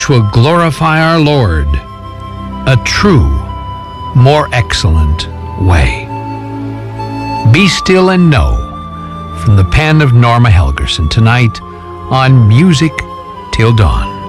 'twill glorify our Lord, a true, more excellent way. Be Still and Know, from the pen of Norma Helgerson, tonight on Music Till Dawn.